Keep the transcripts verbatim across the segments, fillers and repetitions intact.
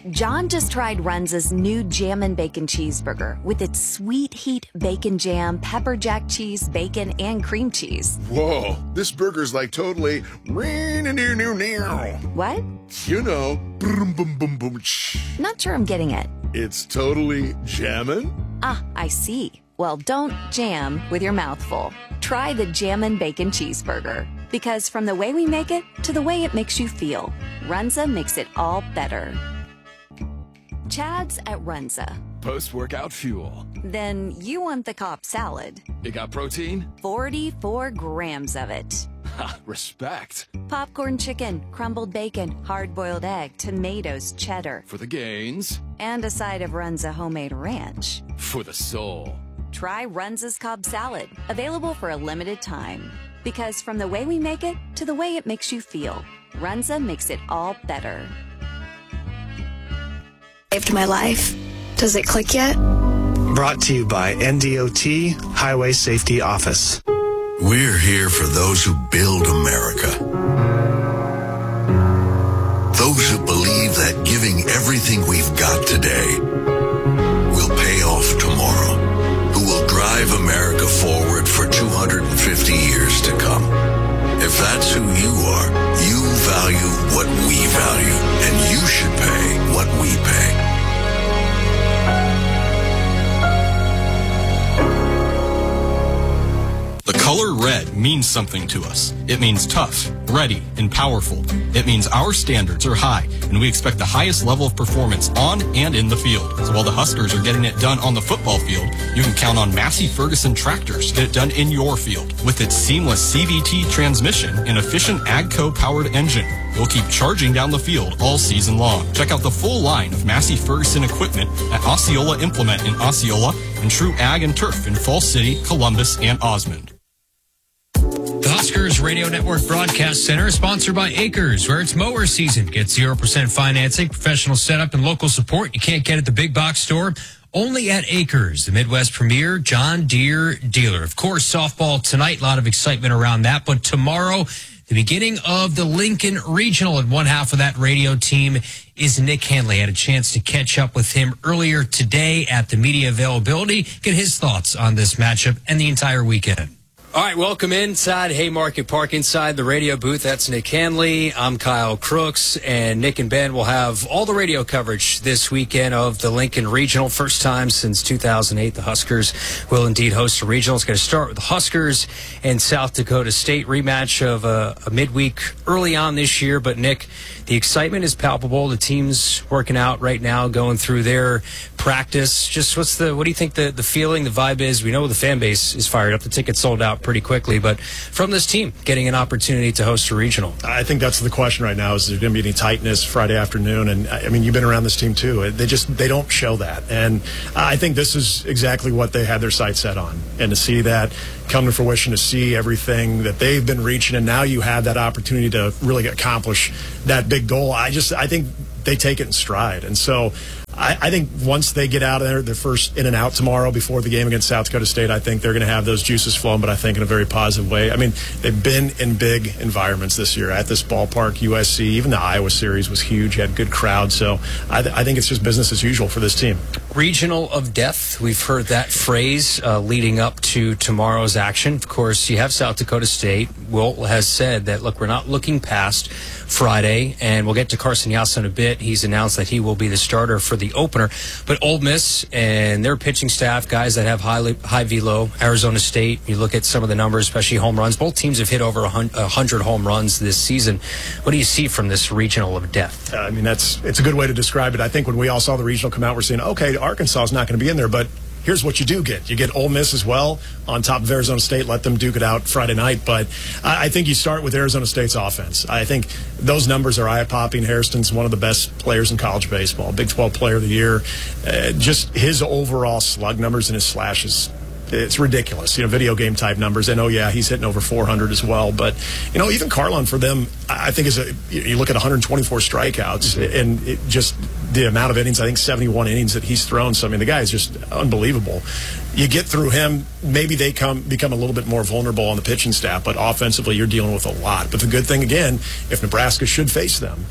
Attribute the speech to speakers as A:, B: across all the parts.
A: John just tried Runza's new Jammin' Bacon Cheeseburger with its sweet heat bacon jam, pepper jack cheese, bacon, and cream cheese.
B: Whoa, this burger's like totally...
A: What?
B: You know, boom, boom, boom, boom.
A: Not sure I'm getting it.
B: It's totally jammin'?
A: Ah, I see. Well, don't jam with your mouth full. Try the Jammin' Bacon Cheeseburger. Because from the way we make it to the way it makes you feel, Runza makes it all better. Chad's at Runza.
C: Post-workout fuel.
A: Then you want the Cobb salad.
C: It got protein?
A: forty-four grams of it.
C: Ha, respect.
A: Popcorn chicken, crumbled bacon, hard-boiled egg, tomatoes, cheddar.
C: For the gains.
A: And a side of Runza homemade ranch.
C: For the soul.
A: Try Runza's Cobb salad, available for a limited time. Because from the way we make it to the way it makes you feel, Runza makes it all better.
D: Saved my life. Does it click yet?
E: Brought to you by N D O T Highway Safety Office.
F: We're here for those who build America. Those who believe that giving everything we've got today will pay off tomorrow. Who will drive America forward for two hundred fifty years to come. If that's who you are, you value what we value, and you should pay what we pay.
G: The color red means something to us. It means tough, ready, and powerful. It means our standards are high, and we expect the highest level of performance on and in the field. So while the Huskers are getting it done on the football field, you can count on Massey Ferguson tractors to get it done in your field. With its seamless C V T transmission and efficient AGCO-powered engine, you'll keep charging down the field all season long. Check out the full line of Massey Ferguson equipment at Osceola Implement in Osceola and True Ag and Turf in Falls City, Columbus, and Osmond.
H: The Huskers Radio Network Broadcast Center is sponsored by Acres, where it's mower season. Get zero percent financing, professional setup, and local support you can't get at the big box store. Only at Acres, the Midwest premier John Deere dealer. Of course, softball tonight, a lot of excitement around that. But tomorrow, the beginning of the Lincoln Regional, and one half of that radio team is Nick Hanley. I had a chance to catch up with him earlier today at the media availability, get his thoughts on this matchup and the entire weekend. All right, welcome inside Haymarket Park, inside the radio booth. That's Nick Hanley. I'm Kyle Crooks, and Nick and Ben will have all the radio coverage this weekend of the Lincoln Regional. First time since two thousand eight, the Huskers will indeed host a regional. It's going to start with the Huskers and South Dakota State, rematch of a, a midweek early on this year. But, Nick, the excitement is palpable. The team's working out right now, going through their practice. Just what's the what do you think the, the feeling, the vibe is? We know the fan base is fired up. The tickets sold out pretty quickly, but from this team getting an opportunity to host a regional.
I: I think that's the question right now, is there going to be any tightness Friday afternoon? And I mean, you've been around this team too. They just, they don't show that. And I think this is exactly what they had their sights set on. And to see that come to fruition, to see everything that they've been reaching, and now you have that opportunity to really accomplish that big goal. I just, I think they take it in stride. And so I, I think once they get out of there, their first in and out tomorrow before the game against South Dakota State, I think they're going to have those juices flowing, but I think in a very positive way. I mean, they've been in big environments this year at this ballpark. U S C, even the Iowa series was huge, had good crowd. So I, th- I think it's just business as usual for this team.
H: Regional of death. We've heard that phrase uh, leading up to tomorrow's action. Of course, you have South Dakota State. Will has said that, look, we're not looking past Friday, and we'll get to Carson Yassa in a bit. He's announced that he will be the starter for the opener. But Ole Miss and their pitching staff, guys that have high, high velo, Arizona State, you look at some of the numbers, especially home runs. Both teams have hit over one hundred home runs this season. What do you see from this regional of death?
I: Uh, I mean, that's it's a good way to describe it. I think when we all saw the regional come out, we're saying, okay, Arkansas is not going to be in there, but here's what you do get. You get Ole Miss as well on top of Arizona State. Let them duke it out Friday night. But I think you start with Arizona State's offense. I think those numbers are eye-popping. Hairston's one of the best players in college baseball, Big twelve Player of the Year. Uh, just his overall slug numbers and his slashes, it's ridiculous, you know, video game type numbers. And, oh, yeah, he's hitting over four hundred as well. But, you know, even Carlon for them, I think is a, you look at one hundred twenty-four strikeouts mm-hmm. and it just the amount of innings, I think seventy-one innings that he's thrown. So, I mean, the guy is just unbelievable. You get through him, maybe they come become a little bit more vulnerable on the pitching staff, but offensively you're dealing with a lot. But the good thing, again, if Nebraska should face them,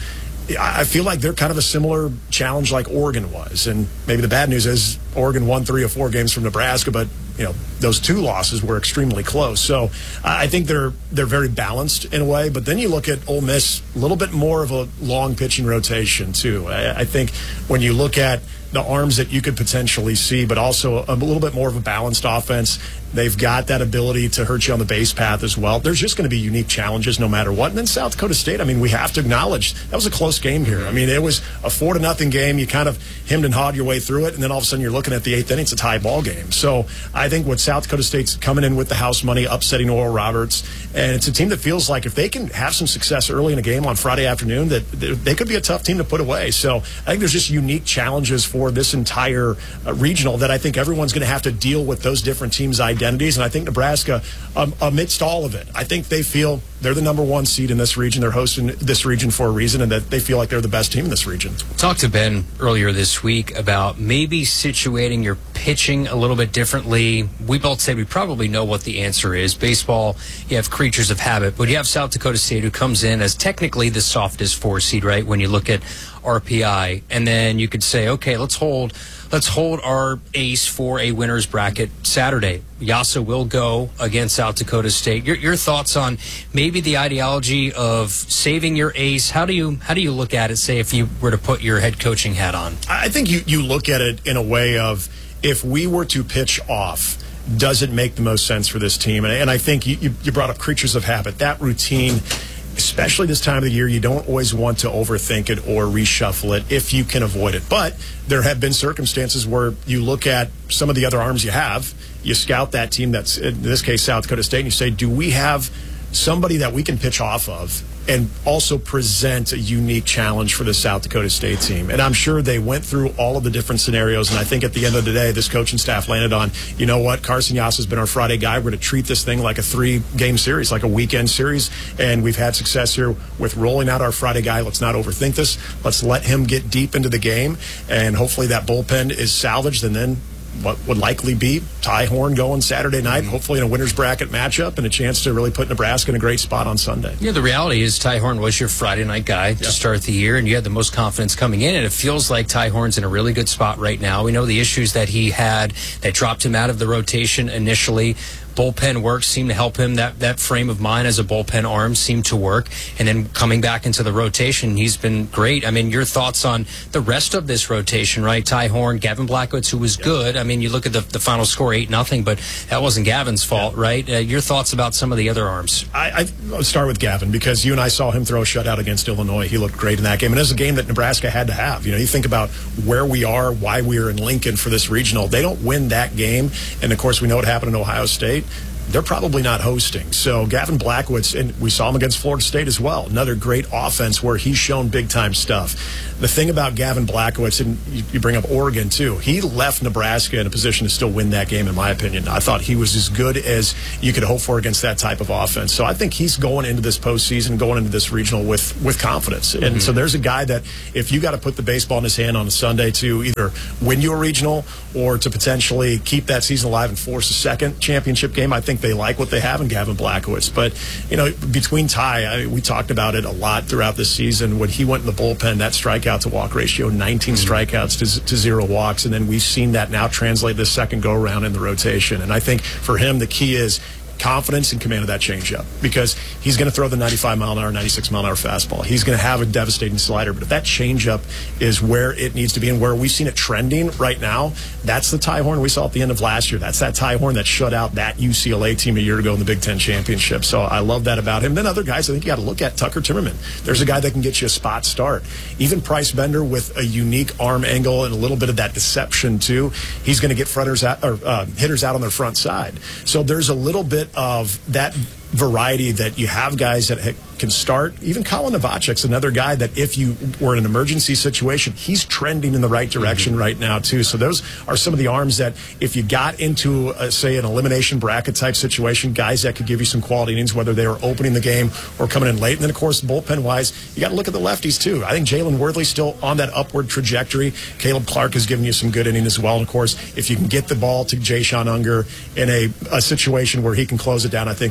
I: I feel like they're kind of a similar challenge like Oregon was. And maybe the bad news is Oregon won three or four games from Nebraska, but you know those two losses were extremely close. So I think they're they're very balanced in a way. But then you look at Ole Miss, a little bit more of a long pitching rotation too. I, I think when you look at the arms that you could potentially see, but also a little bit more of a balanced offense. They've got that ability to hurt you on the base path as well. There's just going to be unique challenges no matter what. And then South Dakota State, I mean, we have to acknowledge that was a close game here. I mean, it was a four to nothing game. You kind of hemmed and hawed your way through it, and then all of a sudden you're looking at the eighth inning. It's a tie ball game. So I think what South Dakota State's coming in with the house money, upsetting Oral Roberts, and it's a team that feels like if they can have some success early in a game on Friday afternoon, that they could be a tough team to put away. So I think there's just unique challenges for this entire uh, regional that I think everyone's going to have to deal with those different teams' identities. And I think Nebraska, um, amidst all of it, I think they feel they're the number one seed in this region. They're hosting this region for a reason, and that they feel like they're the best team in this region.
H: Talked to Ben earlier this week about maybe situating your pitching a little bit differently. We both said we probably know what the answer is. Baseball, you have creatures of habit, but you have South Dakota State who comes in as technically the softest four seed, right, when you look at R P I. And then you could say, okay, let's hold let's hold our ace for a winner's bracket Saturday. Yasa will go against South Dakota State. Your, your thoughts on maybe the ideology of saving your ace? How do you how do you look at it, say, if you were to put your head coaching hat on?
I: I think you, you look at it in a way of, if we were to pitch off, does it make the most sense for this team? And, and I think you, you brought up creatures of habit. That routine, especially this time of the year, you don't always want to overthink it or reshuffle it if you can avoid it. But there have been circumstances where you look at some of the other arms you have, you scout that team that's, in this case, South Dakota State, and you say, do we have somebody that we can pitch off of and also present a unique challenge for the South Dakota State team? And I'm sure they went through all of the different scenarios, and I think at the end of the day, this coaching staff landed on, you know what, Carson Yasa has been our Friday guy. We're going to treat this thing like a three-game series, like a weekend series, and we've had success here with rolling out our Friday guy. Let's not overthink this. Let's let him get deep into the game, and hopefully that bullpen is salvaged, and then what would likely be Ty Horn going Saturday night, hopefully in a winner's bracket matchup, and a chance to really put Nebraska in a great spot on Sunday.
H: Yeah, the reality is Ty Horn was your Friday night guy to
I: yep.
H: start the year, and you had the most confidence coming in, and it feels like Ty Horn's in a really good spot right now. We know the issues that he had that dropped him out of the rotation initially. Bullpen work seemed to help him. That that frame of mind as a bullpen arm seemed to work. And then coming back into the rotation, he's been great. I mean, your thoughts on the rest of this rotation, right? Ty Horn, Gavin Blackwitz, who was yep. good. I mean, you look at the, the final score, eight nothing, but that wasn't Gavin's fault, yep. right? Uh, your thoughts about some of the other arms?
I: I, I, I'll start with Gavin, because you and I saw him throw a shutout against Illinois. He looked great in that game. And it was a game that Nebraska had to have. You know, you think about where we are, why we are in Lincoln for this regional. They don't win that game. And, of course, we know what happened in Ohio State. They're probably not hosting. So Gavin Blackwitz, and we saw him against Florida State as well, another great offense where he's shown big-time stuff. The thing about Gavin Blackwitz, and you, you bring up Oregon too, he left Nebraska in a position to still win that game, in my opinion. I thought he was as good as you could hope for against that type of offense. So I think he's going into this postseason, going into this regional with, with confidence. And mm-hmm. so there's a guy that if you got to put the baseball in his hand on a Sunday to either win you a regional or to potentially keep that season alive and force a second championship game, I think they like what they have in Gavin Blackwitz. But, you know, between Ty, I, we talked about it a lot throughout this season. When he went in the bullpen, that strikeout to walk ratio, nineteen mm-hmm. strikeouts to, to zero walks. And then we've seen that now translate this second go around in the rotation. And I think for him, the key is confidence and command of that changeup, because he's going to throw the ninety-five mile an hour, ninety-six mile an hour fastball. He's going to have a devastating slider, but if that changeup is where it needs to be and where we've seen it trending right now, that's the Ty Horn we saw at the end of last year. That's that Ty Horn that shut out that U C L A team a year ago in the Big Ten championship. So I love that about him. Then other guys, I think you got to look at Tucker Timmerman. There's a guy that can get you a spot start. Even Price Bender with a unique arm angle and a little bit of that deception too. He's going to get fronters out, or uh, hitters out on their front side. So there's a little bit of that variety that you have guys that ha- can start. Even Colin Novacek's another guy that if you were in an emergency situation, he's trending in the right direction mm-hmm. right now too. So those are some of the arms that if you got into, a, say, an elimination bracket type situation, guys that could give you some quality innings, whether they were opening the game or coming in late. And then, of course, bullpen-wise, you got to look at the lefties too. I think Jalen Worthley's still on that upward trajectory. Caleb Clark has given you some good innings as well. And, of course, if you can get the ball to Jay Sean Unger in a, a situation where he can close it down, I think everybody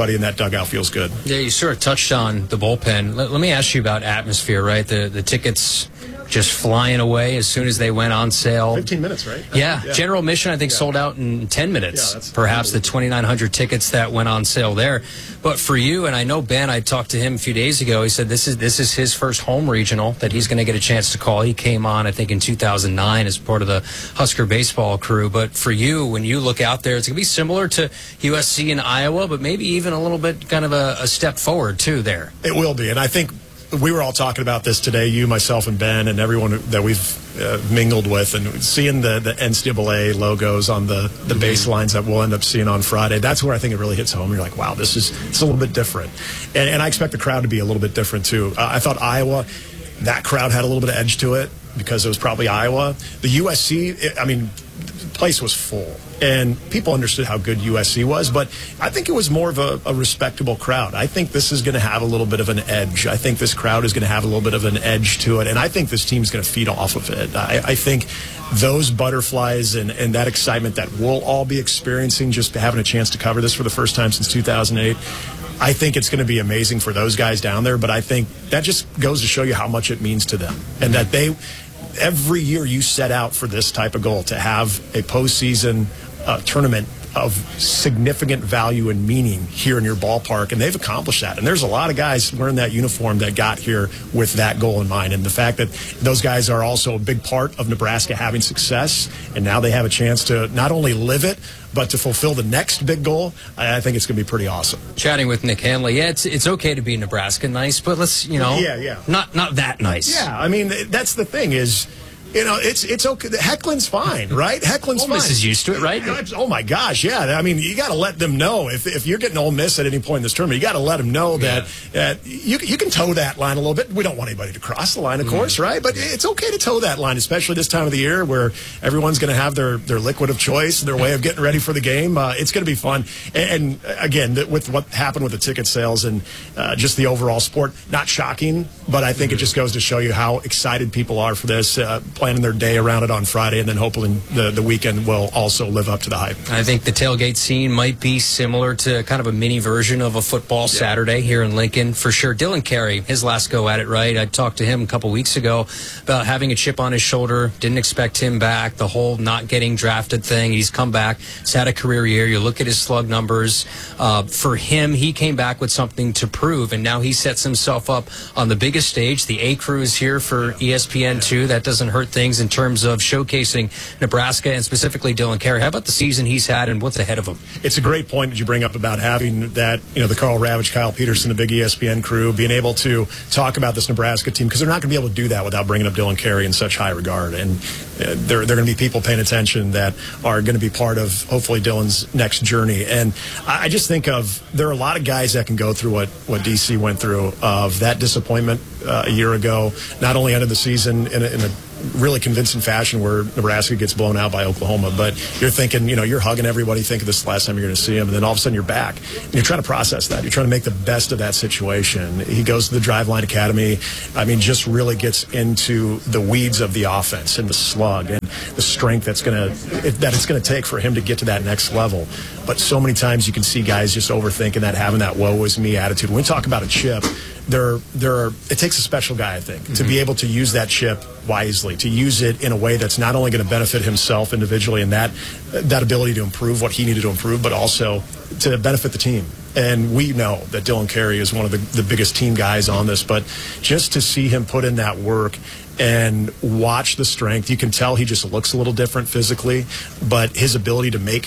I: everybody in that dugout feels good.
H: Yeah, you sort of touched on the bullpen. Let, let me ask you about atmosphere, right? The the tickets just flying away as soon as they went on sale.
I: fifteen minutes, right?
H: Yeah.
I: yeah.
H: General admission, I think, yeah. sold out in ten minutes.
I: Yeah, that's
H: perhaps the twenty-nine hundred tickets that went on sale there. But for you, and I know Ben, I talked to him a few days ago. He said this is this is his first home regional that he's going to get a chance to call. He came on, I think, in two thousand nine as part of the Husker baseball crew. But for you, when you look out there, it's going to be similar to U S C in Iowa, but maybe even a little bit kind of a, a step forward, too, there.
I: It will be, and I think we were all talking about this today, you, myself, and Ben, and everyone that we've uh, mingled with, and seeing the, the N C double A logos on the, the baselines that we'll end up seeing on Friday. That's where I think it really hits home. You're like, wow, this is it's a little bit different. And, and I expect the crowd to be a little bit different, too. Uh, I thought Iowa, that crowd had a little bit of edge to it because it was probably Iowa. The U S C, it, I mean, the place was full. And people understood how good U S C was, but I think it was more of a, a respectable crowd. I think this is going to have a little bit of an edge. I think this crowd is going to have a little bit of an edge to it, and I think this team's going to feed off of it. I, I think those butterflies and, and that excitement that we'll all be experiencing just having a chance to cover this for the first time since two thousand eight, I think it's going to be amazing for those guys down there, but I think that just goes to show you how much it means to them, and that they every year you set out for this type of goal, to have a postseason uh, tournament of significant value and meaning here in your ballpark, and they've accomplished that. And there's a lot of guys wearing that uniform that got here with that goal in mind. And the fact that those guys are also a big part of Nebraska having success, and now they have a chance to not only live it, but to fulfill the next big goal, I think it's going to be pretty awesome.
H: Chatting with Nick Hanley, yeah, it's it's okay to be Nebraska nice, but let's, you know,
I: yeah, yeah.
H: not not that nice.
I: Yeah, I mean, that's the thing is, you know, it's it's okay. Heckling's fine, right? Heckling's
H: Ole
I: fine.
H: Miss is used to it, right?
I: Oh my gosh, yeah. I mean, you got to let them know if if you're getting Ole Miss at any point in this tournament, you got to let them know that yeah. that you you can toe that line a little bit. We don't want anybody to cross the line, of mm. course, right? But it's okay to toe that line, especially this time of the year where everyone's going to have their their liquid of choice, their way of getting ready for the game. Uh, it's going to be fun. And, and again, the, with what happened with the ticket sales and uh, just the overall sport, not shocking, but I think mm. it just goes to show you how excited people are for this, uh, planning their day around it on Friday, and then hopefully the, the weekend will also live up to the hype.
H: I think the tailgate scene might be similar to kind of a mini version of a football yeah. Saturday here in Lincoln, for sure. Dylan Carey, his last go at it, right? I talked to him a couple weeks ago about having a chip on his shoulder, didn't expect him back, the whole not getting drafted thing. He's come back, he's had a career year. You look at his slug numbers. Uh, for him, he came back with something to prove, and now he sets himself up on the biggest stage. The A Crew is here for E S P N two. That doesn't hurt things in terms of showcasing Nebraska and specifically Dylan Carey. How about the season he's had and what's ahead of him?
I: It's a great point that you bring up about having that, you know, the Carl Ravage, Kyle Peterson, the big E S P N crew, being able to talk about this Nebraska team, because they're not going to be able to do that without bringing up Dylan Carey in such high regard. And uh, there, there are going to be people paying attention that are going to be part of, hopefully, Dylan's next journey. And I just think of, there are a lot of guys that can go through what, what D C went through, of that disappointment uh, a year ago, not only ended the season in a, in a really convincing fashion where Nebraska gets blown out by Oklahoma, but you're thinking, you know, you're hugging everybody, thinking this is the last time you're going to see him, and then all of a sudden you're back. And you're trying to process that. You're trying to make the best of that situation. He goes to the Driveline Academy. I mean, just really gets into the weeds of the offense and the slug and the strength that's going to that it's going to take for him to get to that next level. But so many times you can see guys just overthinking that, having that woe is me attitude. When we talk about a chip, there, there are, it takes a special guy, I think, mm-hmm. to be able to use that chip wisely, to use it in a way that's not only going to benefit himself individually and that that ability to improve what he needed to improve, but also to benefit the team. And we know that Dylan Carey is one of the, the biggest team guys on this, but just to see him put in that work and watch the strength, you can tell he just looks a little different physically, but his ability to make,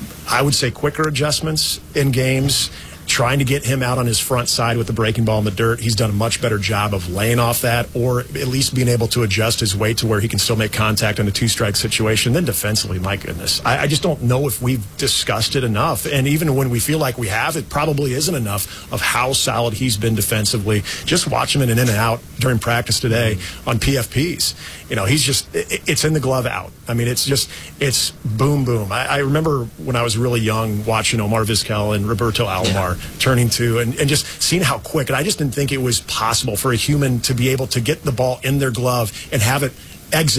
I: I would say, quicker adjustments in games, trying to get him out on his front side with the breaking ball in the dirt. He's done a much better job of laying off that, or at least being able to adjust his weight to where he can still make contact in a two-strike situation. Then defensively, my goodness, I, I just don't know if we've discussed it enough. And even when we feel like we have, it probably isn't enough of how solid he's been defensively. Just watch him in and in and out during practice today on P F Ps. You know, he's just, it, it's in the glove out. I mean, it's just, it's boom, boom. I, I remember when I was really young watching Omar Vizquel and Roberto Alomar turning to and, and just seeing how quick. And I just didn't think it was possible for a human to be able to get the ball in their glove and have it exit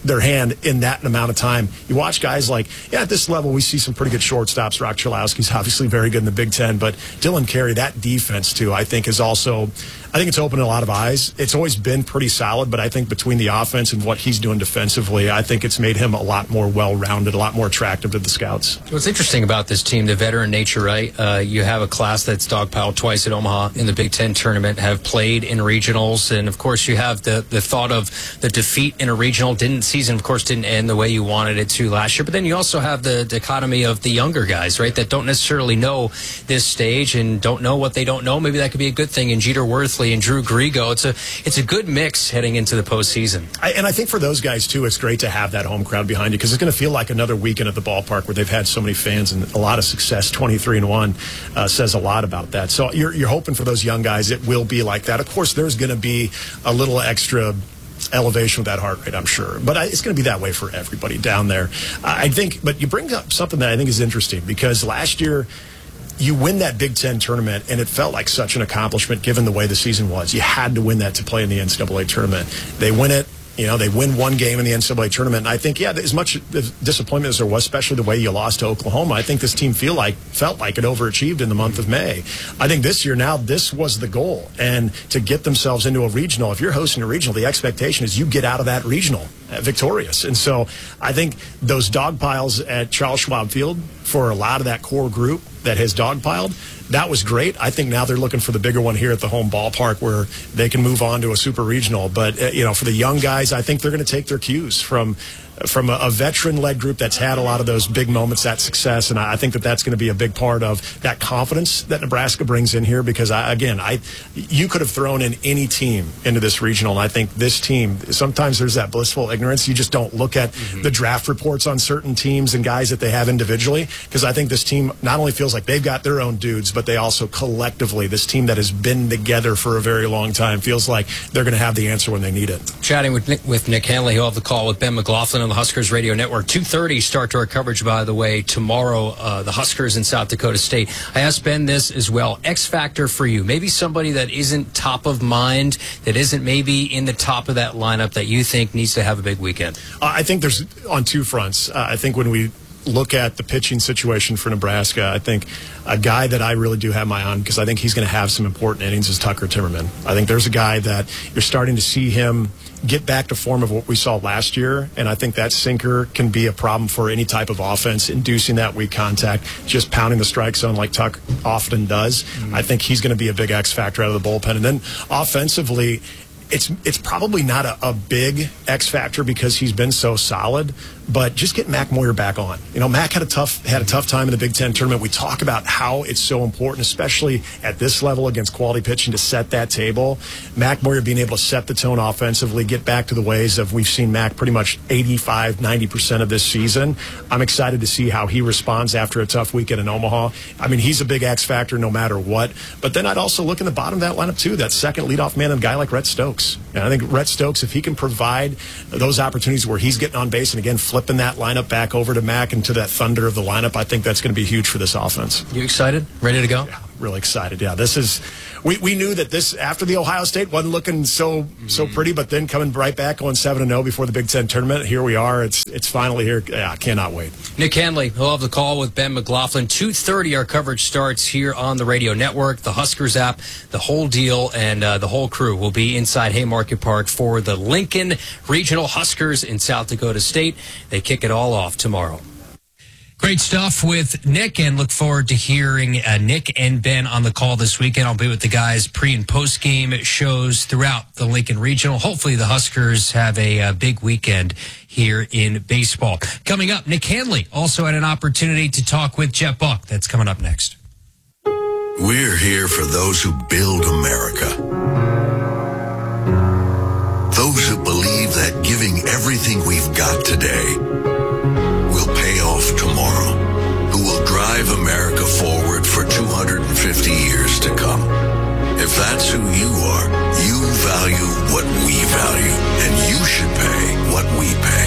I: their hand in that amount of time. You watch guys like, yeah, at this level, we see some pretty good shortstops. Rock Chalowski's obviously very good in the Big Ten, but Dylan Carey, that defense, too, I think is also, I think it's opened a lot of eyes. It's always been pretty solid, but I think between the offense and what he's doing defensively, I think it's made him a lot more well-rounded, a lot more attractive to the scouts.
H: What's interesting about this team, the veteran nature, right? Uh, you have a class that's dogpiled twice at Omaha in the Big Ten tournament, have played in regionals, and of course you have the, the thought of the defeat in a regional. Didn't season, of course, didn't end the way you wanted it to last year, but then you also have the dichotomy of the younger guys, right, that don't necessarily know this stage and don't know what they don't know. Maybe that could be a good thing in Jeter Worthley and Drew Grigo. It's a it's a good mix heading into the postseason.
I: I, and I think for those guys, too, it's great to have that home crowd behind you because it's going to feel like another weekend at the ballpark where they've had so many fans and a lot of success. twenty-three and one uh, says a lot about that. So you're, you're hoping for those young guys it will be like that. Of course, there's going to be a little extra elevation with that heart rate, I'm sure. But I, it's going to be that way for everybody down there. I think, but you bring up something that I think is interesting because last year, you win that Big Ten tournament, and it felt like such an accomplishment given the way the season was. You had to win that to play in the N C double A tournament. They win it. You know, they win one game in the N C double A tournament. And I think, yeah, as much disappointment as there was, especially the way you lost to Oklahoma, I think this team feel like felt like it overachieved in the month of May. I think this year now, this was the goal. And to get themselves into a regional, if you're hosting a regional, the expectation is you get out of that regional victorious. And so I think those dog piles at Charles Schwab Field for a lot of that core group that has dogpiled, that was great. I think now they're looking for the bigger one here at the home ballpark where they can move on to a super regional. But, uh, you know, for the young guys, I think they're going to take their cues from from a, a veteran-led group that's had a lot of those big moments, that success. And I, I think that that's going to be a big part of that confidence that Nebraska brings in here because, I, again, I you could have thrown in any team into this regional. And I think this team, sometimes there's that blissful ignorance. You just don't look at mm-hmm. the draft reports on certain teams and guys that they have individually because I think this team not only feels like they've got their own dudes, but they also collectively, this team that has been together for a very long time, feels like they're going to have the answer when they need it.
H: Chatting with Nick, with Nick Hanley, he'll have the call with Ben McLaughlin on the Huskers Radio Network. two thirty start to our coverage, by the way, tomorrow, uh, the Huskers in South Dakota State. I asked Ben this as well. X factor for you, maybe somebody that isn't top of mind, that isn't maybe in the top of that lineup that you think needs to have a big weekend.
I: Uh, I think there's on two fronts. Uh, I think when we look at the pitching situation for Nebraska, I think a guy that I really do have my eye on because I think he's going to have some important innings is Tucker Timmerman. I think there's a guy that you're starting to see him get back to form of what we saw last year, and I think that sinker can be a problem for any type of offense, inducing that weak contact, just pounding the strike zone like Tuck often does. Mm-hmm. I think he's going to be a big X factor out of the bullpen. And then offensively, it's it's probably not a, a big X factor because he's been so solid, but just get Mac Moyer back on. You know, Mac had a tough had a tough time in the Big Ten tournament. We talk about how it's so important, especially at this level against quality pitching, to set that table. Mac Moyer being able to set the tone offensively, get back to the ways of we've seen Mac pretty much eighty-five, ninety percent of this season. I'm excited to see how he responds after a tough weekend in Omaha. I mean, he's a big X factor no matter what. But then I'd also look in the bottom of that lineup, too, that second leadoff man, a guy like Rhett Stokes. And I think Rhett Stokes, if he can provide those opportunities where he's getting on base and, again, flipping that lineup back over to Mac and to that thunder of the lineup, I think that's going to be huge for this offense.
H: You excited? Ready to go?
I: Yeah, really excited. Yeah, this is we, – we knew that this, after the Ohio State, wasn't looking so mm-hmm. so pretty, but then coming right back going seven and oh before the Big Ten tournament, here we are. It's it's finally here. Yeah, I cannot wait.
H: Nick Hanley, he'll have the call with Ben McLaughlin. two thirty, our coverage starts here on the radio network, the Huskers app, the whole deal, and uh, the whole crew will be inside Haymarket Park for the Lincoln Regional Huskers in South Dakota State. They kick it all off tomorrow. Great stuff with Nick, and look forward to hearing uh, Nick and Ben on the call this weekend. I'll be with the guys pre- and post-game shows throughout the Lincoln Regional. Hopefully the Huskers have a uh, big weekend here in baseball. Coming up, Nick Hanley also had an opportunity to talk with Jeff Buck. That's coming up next.
F: We're here for those who build America. Those who believe that giving everything we've got today will pay off tomorrow, who will drive America forward for two hundred fifty years to come. If that's who you are, you value what we value, and you should pay what we pay.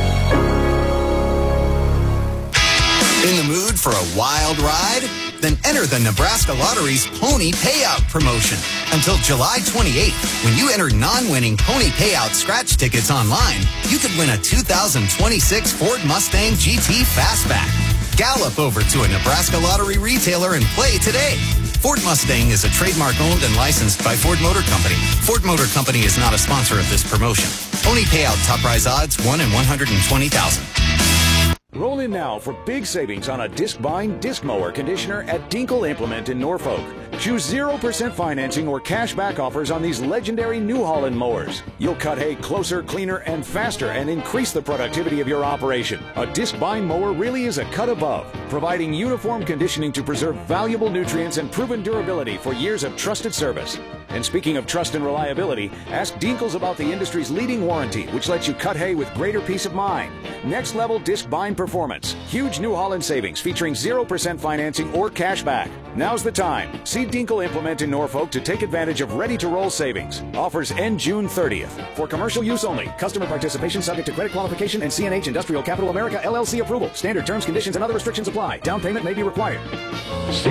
J: In the mood for a wild ride? Then enter the Nebraska Lottery's Pony Payout promotion until July twenty-eighth. When you enter non-winning Pony Payout scratch tickets online, you could win a two thousand twenty-six Ford Mustang G T Fastback. Gallop over to a Nebraska Lottery retailer and play today. Ford Mustang is a trademark owned and licensed by Ford Motor Company. Ford Motor Company is not a sponsor of this promotion. Pony Payout top prize odds one in one hundred twenty thousand.
K: Roll in now for big savings on a disc-bind disc mower conditioner at Dinkle Implement in Norfolk. Choose zero percent financing or cash back offers on these legendary New Holland mowers. You'll cut hay closer, cleaner, and faster and increase the productivity of your operation. A disc-bind mower really is a cut above, providing uniform conditioning to preserve valuable nutrients and proven durability for years of trusted service. And speaking of trust and reliability, ask Dinkles about the industry's leading warranty, which lets you cut hay with greater peace of mind. Next level disc bind performance. Huge New Holland savings featuring zero percent financing or cash back. Now's the time. See Dinkle Implement in Norfolk to take advantage of ready-to-roll savings. Offers end June thirtieth. For commercial use only. Customer participation subject to credit qualification and C N H Industrial Capital America L L C approval. Standard terms, conditions, and other restrictions apply. Down payment may be required.